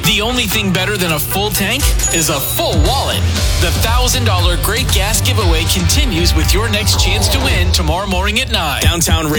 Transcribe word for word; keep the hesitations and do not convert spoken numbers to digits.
The only thing better than a full tank is a full wallet. The one thousand dollars Great Gas giveaway continues with your next chance to win tomorrow morning at nine. Downtown